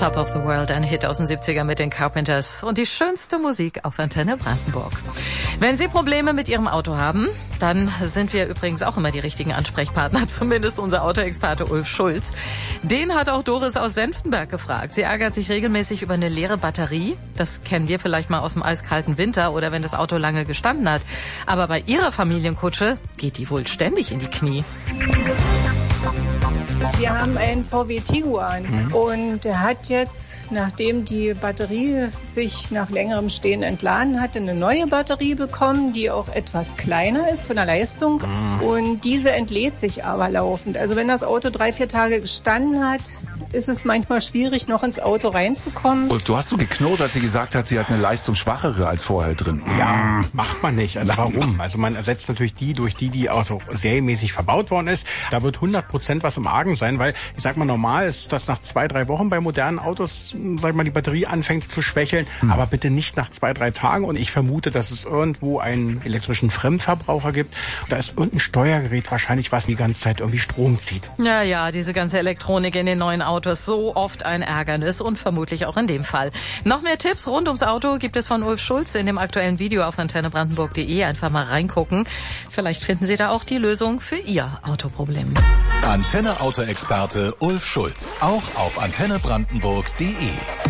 Top of the World, ein Hit aus den 70er mit den Carpenters und die schönste Musik auf Antenne Brandenburg. Wenn Sie Probleme mit Ihrem Auto haben, dann sind wir übrigens auch immer die richtigen Ansprechpartner, zumindest unser Autoexperte Ulf Schulz. Den hat auch Doris aus Senftenberg gefragt. Sie ärgert sich regelmäßig über eine leere Batterie. Das kennen wir vielleicht mal aus dem eiskalten Winter oder wenn das Auto lange gestanden hat. Aber bei ihrer Familienkutsche geht die wohl ständig in die Knie. Wir haben einen VW Tiguan und der hat jetzt, nachdem die Batterie sich nach längerem Stehen entladen hatte, eine neue Batterie bekommen, die auch etwas kleiner ist von der Leistung und diese entlädt sich aber laufend. Also wenn das Auto 3-4 Tage gestanden hat, ist es manchmal schwierig, noch ins Auto reinzukommen. Und du hast so geknurrt, als sie gesagt hat, sie hat eine Leistung schwachere als vorher drin. Ja, macht man nicht. Also warum? Also man ersetzt natürlich die, durch die Auto serienmäßig verbaut worden ist. Da wird 100% was im Argen sein, weil, ich sag mal, normal ist, dass nach 2-3 Wochen bei modernen Autos, sag ich mal, die Batterie anfängt zu schwächeln, aber bitte nicht nach 2-3 Tagen. Und ich vermute, dass es irgendwo einen elektrischen Fremdverbraucher gibt. Da ist irgendein Steuergerät wahrscheinlich, was die ganze Zeit irgendwie Strom zieht. Ja, diese ganze Elektronik in den neuen Autos, so oft ein Ärgernis und vermutlich auch in dem Fall. Noch mehr Tipps rund ums Auto gibt es von Ulf Schulz in dem aktuellen Video auf antennebrandenburg.de. Einfach mal reingucken. Vielleicht finden Sie da auch die Lösung für Ihr Autoproblem. Antenne-Auto-Experte Ulf Schulz, auch auf antennebrandenburg.de.